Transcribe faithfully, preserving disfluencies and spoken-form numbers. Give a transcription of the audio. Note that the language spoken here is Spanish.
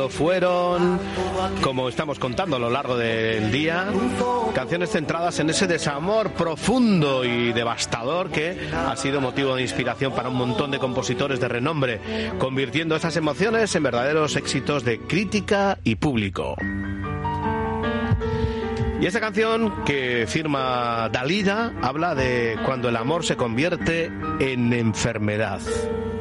Fueron, como estamos contando a lo largo del día, canciones centradas en ese desamor profundo y devastador que ha sido motivo de inspiración para un montón de compositores de renombre, convirtiendo esas emociones en verdaderos éxitos de crítica y público. Y esta canción que firma Dalida habla de cuando el amor se convierte en enfermedad.